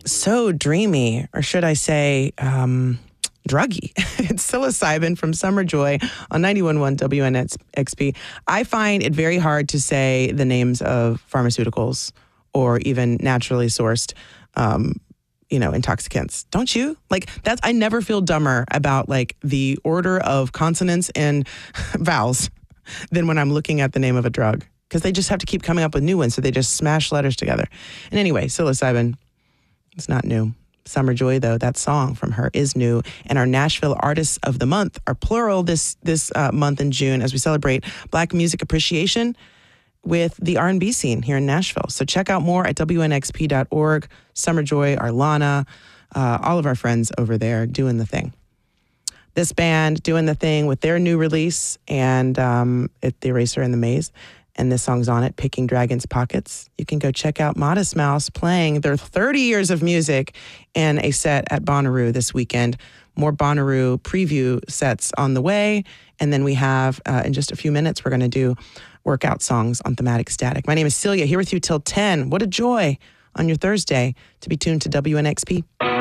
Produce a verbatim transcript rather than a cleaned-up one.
so dreamy, or should I say, um, druggy. It's psilocybin from Summer Joy on ninety-one point one W N X P. I find it very hard to say the names of pharmaceuticals or even naturally sourced, um, you know, intoxicants. Don't you? Like that's, I never feel dumber about like the order of consonants and vowels than when I'm looking at the name of a drug, because they just have to keep coming up with new ones. So they just smash letters together. And anyway, psilocybin, it's not new. Summer Joy, though, that song from her is new. And our Nashville Artists of the Month are plural this this uh, month in June as we celebrate Black music appreciation with the R and B scene here in Nashville. So check out more at W N X P dot org. Summer Joy, Arlana, uh, all of our friends over there doing the thing. This band doing the thing with their new release, and um, it, The Eraser and the Maze. And this song's on it, Picking Dragons' Pockets. You can go check out Modest Mouse playing their thirty years of music in a set at Bonnaroo this weekend. More Bonnaroo preview sets on the way. And then we have, uh, in just a few minutes, we're going to do workout songs on Thematic Static. My name is Celia, here with you till ten. What a joy on your Thursday to be tuned to W N X P.